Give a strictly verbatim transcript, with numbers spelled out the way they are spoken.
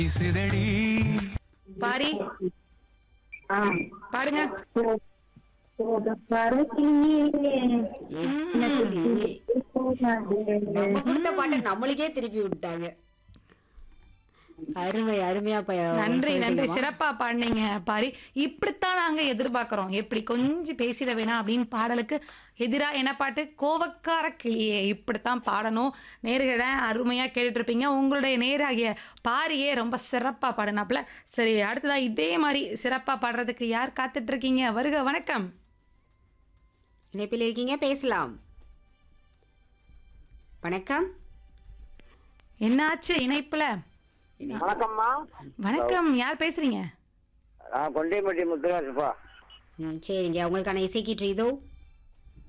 சிதடி பாரி ஆ. பாடுங்க. நம்ம கொடுத்த பாட்டை நம்மளுக்கே திருப்பி விட்டாங்க. அருமை அருமையா ப- நன்றி நன்றி, சொல்லிட்டீங்கம்மா. சிறப்பா பாடினீங்க பாரி. இப்படித்தான் நாங்க எதிர்பார்க்கிறோம். எப்படி கொஞ்சம் பேசிட வேணாம் அப்படின்னு பாடலுக்கு எதிரா என்ன பாட்டு, கோவக்கார கிளியே, இப்படித்தான் பாடணும். நேர்களை அருமையா கேட்டுட்டு இருப்பீங்க. உங்களுடைய நேராகிய பாரியே ரொம்ப சிறப்பா பாடினாப்புல. சரி, அடுத்ததா இதே மாதிரி சிறப்பா பாடுறதுக்கு யார் காத்துட்டு இருக்கீங்க? வருக, வணக்கம். இணைப்பில் இருக்கீங்க, பேசலாம். வணக்கம். என்னாச்சு இணைப்புல? வணக்கம்மா. வணக்கம், யார் பேசுறீங்க? நான் கொண்டைப்பட்டி முத்துராஜப்பா. ம், சரிங்க, உங்களுக்கான இசைக்கீற்று இதோ.